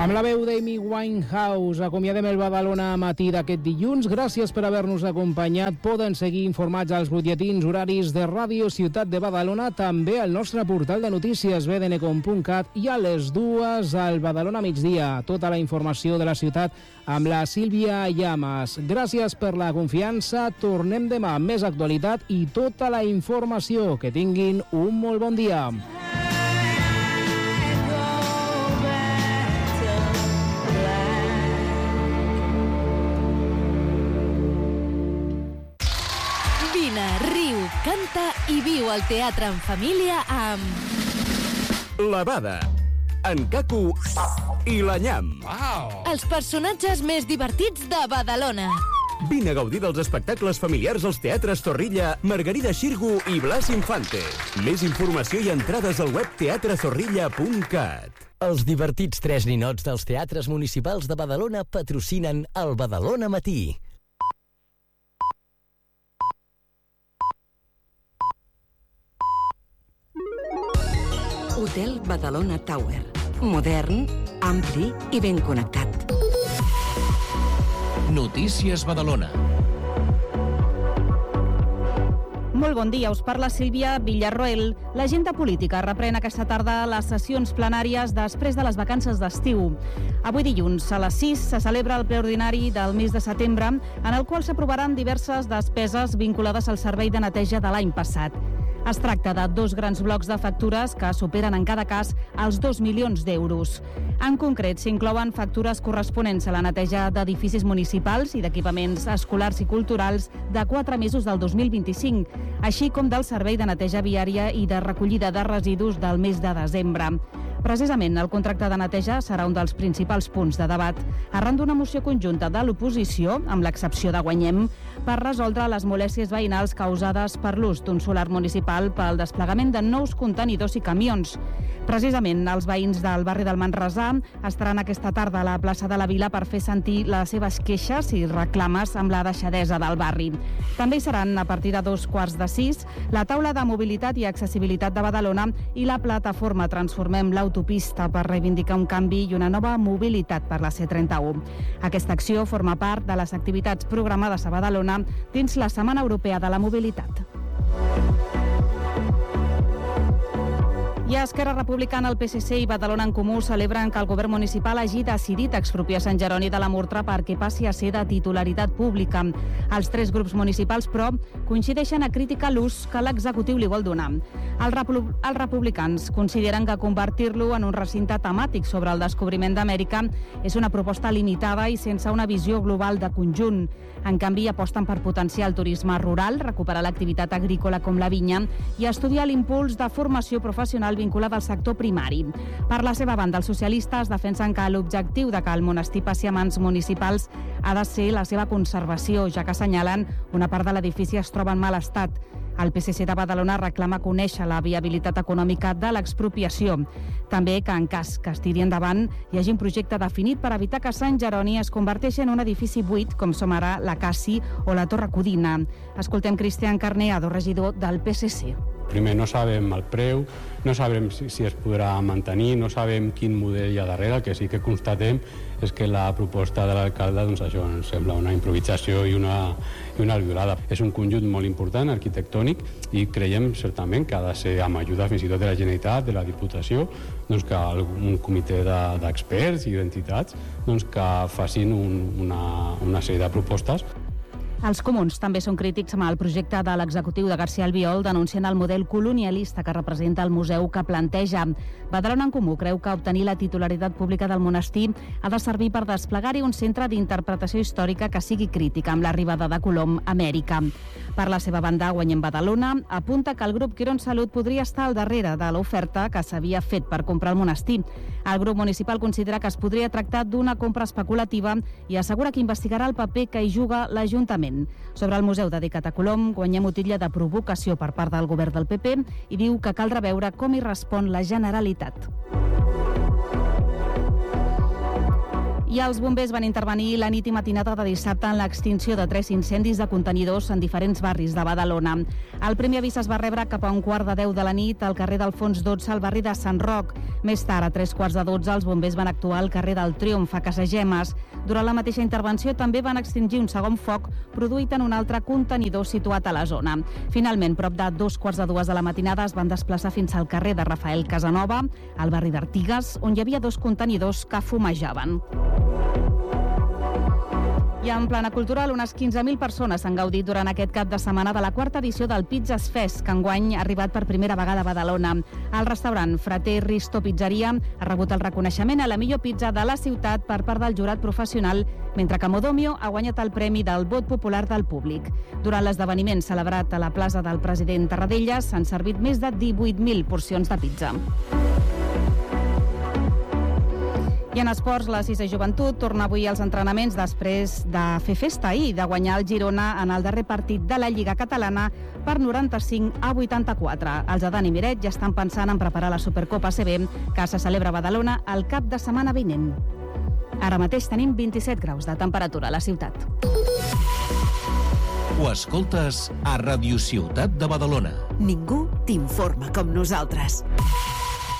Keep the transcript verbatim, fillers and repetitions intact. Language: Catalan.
Amb la veu d'Amy Winehouse acomiadem el Badalona matí d'aquest dilluns. Gràcies per haver-nos acompanyat. Poden seguir informats als butlletins horaris de Ràdio Ciutat de Badalona, també al nostre portal de notícies b d n com punt cat i a les dues al Badalona migdia. Tota la informació de la ciutat amb la Sílvia Llamas. Gràcies per la confiança. Tornem demà amb més actualitat i tota la informació. Que tinguin un molt bon dia. Riu, canta i viu al teatre en família amb... La Bada, en Caco i la Nyam. Wow. Els personatges més divertits de Badalona. Vine a gaudir dels espectacles familiars als teatres Zorrilla, Margarida Xirgu i Blas Infante. Més informació i entrades al web teatre zorrilla punt cat. Els divertits tres ninots dels teatres municipals de Badalona patrocinen el Badalona Matí. Hotel Badalona Tower. Modern, ampli i ben connectat. Notícies Badalona. Molt bon dia, us parla Sílvia Villarroel. L'agenda política reprèn aquesta tarda les sessions plenàries després de les vacances d'estiu. Avui dilluns, a les sis, se celebra el ple ordinari del mes de setembre, en el qual s'aprovaran diverses despeses vinculades al servei de neteja de l'any passat. Es tracta de dos grans blocs de factures que superen en cada cas els dos milions d'euros. En concret, s'inclouen factures corresponents a la neteja d'edificis municipals i d'equipaments escolars i culturals de quatre mesos del dos mil vint-i-cinc, així com del servei de neteja viària i de recollida de residus del mes de desembre. Precisament, el contracte de neteja serà un dels principals punts de debat, arran d'una moció conjunta de l'oposició, amb l'excepció de Guanyem, per resoldre les molèsties veïnals causades per l'ús d'un solar municipal pel desplegament de nous contenidors i camions. Precisament, els veïns del barri del Manresà estaran aquesta tarda a la plaça de la Vila per fer sentir les seves queixes i reclames amb la deixadesa del barri. També hi seran, a partir de dos quarts de sis, la taula de mobilitat i accessibilitat de Badalona i la plataforma Transformem l'autopista per reivindicar un canvi i una nova mobilitat per la C trenta-u. Aquesta acció forma part de les activitats programades a Badalona dins la Setmana Europea de la Mobilitat. I a Esquerra Republicana, el P S C i Badalona en Comú celebren que el govern municipal hagi decidit expropiar Sant Jeroni de la Murtra perquè passi a ser de titularitat pública. Els tres grups municipals, però, coincideixen a criticar l'ús que l'executiu li vol donar. Els, repu els republicans consideren que convertir-lo en un recinte temàtic sobre el descobriment d'Amèrica és una proposta limitada i sense una visió global de conjunt. En canvi, aposten per potenciar el turisme rural, recuperar l'activitat agrícola com la vinya i estudiar l'impuls de formació professional vinculada al sector primari. Per la seva banda, els socialistes defensen que l'objectiu de que el monestir passi a mans municipals ha de ser la seva conservació, ja que assenyalen una part de l'edifici es troba en mal estat. El P S C de Badalona reclama conèixer la viabilitat econòmica de l'expropiació. També que, en cas que es tiri endavant, hi hagi un projecte definit per evitar que Sant Jeroni es converteixi en un edifici buit, com som ara la Cassi o la Torre Codina. Escoltem Cristian Carneado, regidor del P S C. Primer, no sabem el preu, no sabem si, si es podrà mantenir, no sabem quin model hi ha darrere. El que sí que constatem és que la proposta de l'alcalde, doncs això, ens sembla una improvisació i una, i una albiolada. És un conjunt molt important, arquitectònic, i creiem certament que ha de ser amb ajuda fins i tot de la Generalitat, de la Diputació, doncs que un comitè d'experts de, i d'entitats doncs que facin un, una, una sèrie de propostes. Els comuns també són crítics amb el projecte de l'executiu de García Albiol, denunciant el model colonialista que representa el museu que planteja. Badalona en Comú creu que obtenir la titularitat pública del monestir ha de servir per desplegar-hi un centre d'interpretació històrica que sigui crítica amb l'arribada de Colom a Amèrica. Per la seva banda, Guanyem Badalona apunta que el grup Quirónsalud podria estar al darrere de l'oferta que s'havia fet per comprar el monestir. El grup municipal considera que es podria tractar d'una compra especulativa i assegura que investigarà el paper que hi juga l'Ajuntament. Sobre el museu dedicat a Colom, Guanyem utilla de provocació per part del govern del P P i diu que caldrà veure com hi respon la Generalitat. I els bombers van intervenir la nit i matinada de dissabte en l'extinció de tres incendis de contenidors en diferents barris de Badalona. El primer avís es va rebre cap a un quart de deu de la nit al carrer d'Alfons dotze, al barri de Sant Roc. Més tard, a tres quarts de dotze, els bombers van actuar al carrer del Triomf, a Casagemes. Durant la mateixa intervenció també van extingir un segon foc produït en un altre contenidor situat a la zona. Finalment, prop de dos quarts de dues de la matinada es van desplaçar fins al carrer de Rafael Casanova, al barri d'Artigues, on hi havia dos contenidors que fumejaven. I en plana cultural, unes quinze mil persones han gaudit durant aquest cap de setmana de la quarta edició del Pizzas Fest, que enguany ha arribat per primera vegada a Badalona. El restaurant Frater Risto Pizzeria ha rebut el reconeixement a la millor pizza de la ciutat per part del jurat professional, mentre que Modomio ha guanyat el premi del vot popular del públic. Durant l'esdeveniment celebrat a la plaça del president Tarradellas s'han servit més de divuit mil porcions de pizza. I en esports, la sisè Joventut torna avui als entrenaments després de fer festa ahir, de guanyar el Girona en el darrer partit de la Lliga Catalana per noranta-cinc a vuitanta-quatre. Els de Dani Miret ja estan pensant en preparar la Supercopa A C B, que se celebra a Badalona el cap de setmana vinent. Ara mateix tenim vint-i-set graus de temperatura a la ciutat. Ho escoltes a Radio Ciutat de Badalona. Ningú t'informa com nosaltres.